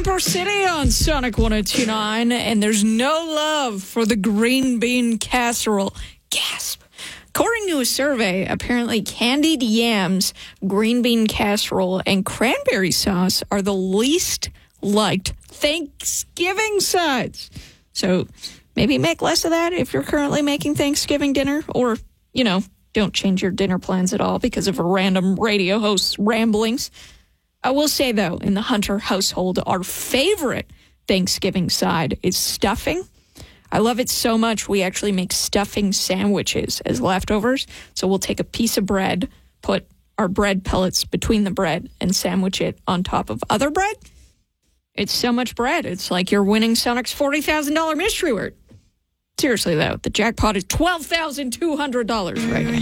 Camper City on Sonic 102.9, and there's no love for the green bean casserole. Gasp. According to a survey, apparently candied yams, green bean casserole, and cranberry sauce are the least liked Thanksgiving sides. So maybe make less of that if you're currently making Thanksgiving dinner, or, don't change your dinner plans at all because of a random radio host's ramblings. I will say, though, in the Hunter household, our favorite Thanksgiving side is stuffing. I love it so much, we actually make stuffing sandwiches as leftovers. So we'll take a piece of bread, put our bread pellets between the bread, and sandwich it on top of other bread. It's so much bread. It's like you're winning Sonic's $40,000 mystery word. Seriously, though, the jackpot is $12,200 right now.